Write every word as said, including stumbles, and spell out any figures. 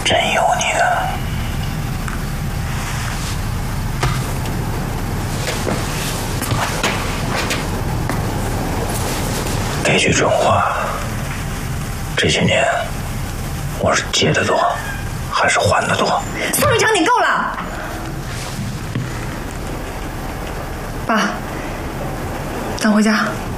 真有你的。给句准话，这些年我是借的多，还是还的多？ 宋队长，你够了！爸，咱回家。